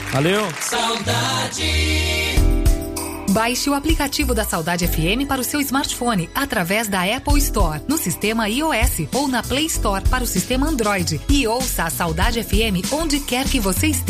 Valeu. Saudade. Baixe o aplicativo da Saudade FM para o seu smartphone através da Apple Store, no sistema iOS ou na Play Store para o sistema Android e ouça a Saudade FM onde quer que você esteja.